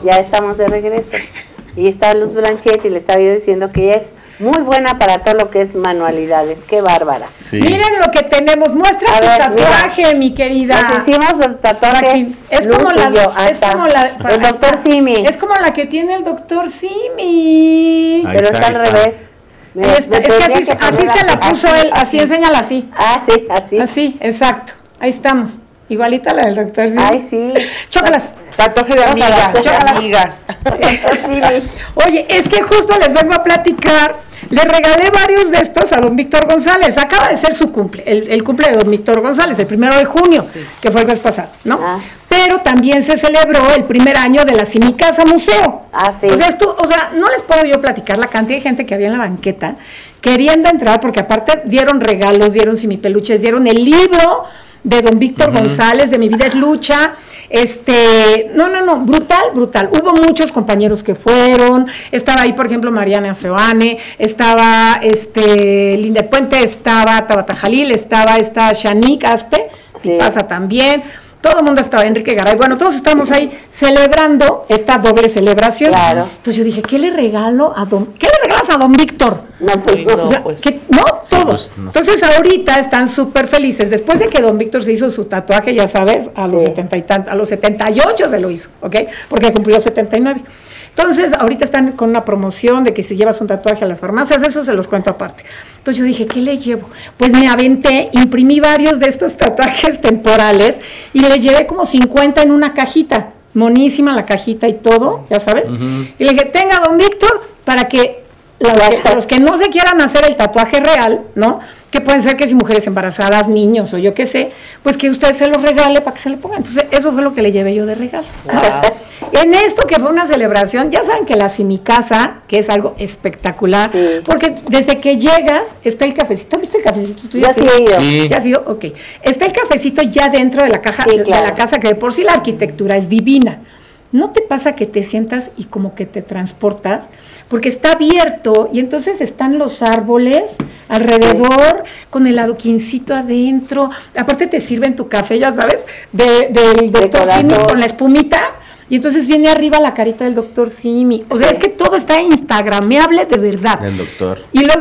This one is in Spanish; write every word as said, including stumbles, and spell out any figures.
Ya estamos de regreso. Y está Luz Blanchet y le estaba yo diciendo que ella es muy buena para todo lo que es manualidades. ¡Qué bárbara! Sí. Miren lo que tenemos. Muestra A tu ver, tatuaje, mira. mi querida. Nos hicimos el tatuaje. Sí, es Luz como y la, yo. Ahí es está. como la, el doctor Simi. Es como la que tiene el doctor Simi. Ahí Pero está, está, al ahí está. revés. Me- Esta- me es que tendría así, que así poner se la puso así, él, así, enséñala así. Ah, sí, así. Así, exacto. Ahí estamos. Igualita la del doctor Simi. Ay, sí. Chócalas. Tatuaje de Chócalas, amigas, de chócalas. amigas. Doctor Simi. Oye, es que justo les vengo a platicar. Le regalé varios de estos a don Víctor González. Acaba de ser su cumple, el, el cumple de don Víctor González, el primero de junio, que fue el mes pasado, ¿no? Ah. Pero también se celebró el primer año de la Cinicasa Museo. Ah, sí. O sea, esto, o sea, no les puedo yo platicar la cantidad de gente que había en la banqueta queriendo entrar, porque aparte dieron regalos, dieron simipeluches, dieron el libro de don Víctor uh-huh. González, de Mi Vida es Lucha. Este, no, no, no, brutal, brutal. Hubo muchos compañeros que fueron, estaba ahí, por ejemplo, Mariana Seoane, estaba este Linda Puente, estaba Tabata Jalil, estaba esta Shanique Aspe, Sí. pasa también. Todo el mundo estaba, Enrique Garay, bueno, todos estamos ahí celebrando esta doble celebración. Claro. Entonces yo dije, ¿qué le regalo a don, qué le regalas a don Víctor? No, pues Sí, no. no. O sea, pues. que- no, todo. pues, no. Entonces ahorita están súper felices. Después de que don Víctor se hizo su tatuaje, ya sabes, a los Sí. setenta y tantos, a los setenta y ocho se lo hizo, ¿ok? Porque cumplió setenta y nueve. Entonces, ahorita están con una promoción de que si llevas un tatuaje a las farmacias, eso se los cuento aparte. Entonces yo dije, ¿qué le llevo? Pues me aventé, imprimí varios de estos tatuajes temporales y le llevé como cincuenta en una cajita. Monísima la cajita y todo, ya sabes. Ujú. Y le dije, tenga don Víctor, para que los, que los que no se quieran hacer el tatuaje real, ¿no? Que pueden ser que si mujeres embarazadas, niños o yo qué sé, pues que usted se los regale para que se lo pongan. Entonces, eso fue lo que le llevé yo de regalo. Wow. En esto que fue una celebración, ya saben que la Simicasa, que es algo espectacular, Sí. porque desde que llegas está el cafecito. ¿Has visto el cafecito? ¿Tú Yo has sí ido? he ido. Sí. ¿Ya has ido? Ok. Está el cafecito ya dentro de la caja, Sí, de, claro. de la casa, que de por sí la arquitectura es divina. ¿No te pasa que te sientas y como que te transportas? Porque está abierto y entonces están los árboles alrededor con el adoquincito adentro. Aparte te sirven tu café, ya sabes, de, del doctor corazón. Simi con la espumita. Y entonces viene arriba la carita del doctor Simi. O sea, es que todo está instagrameable de verdad. El doctor. Y luego